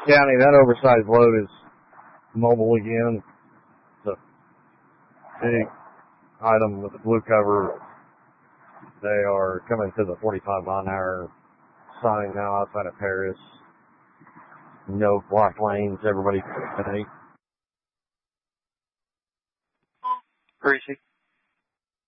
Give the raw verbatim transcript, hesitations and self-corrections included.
County, that oversized load is mobile again. It's a big item with the blue cover. They are coming to the forty-five mile an hour sign now outside of Paris. No block lanes, everybody. Greasy.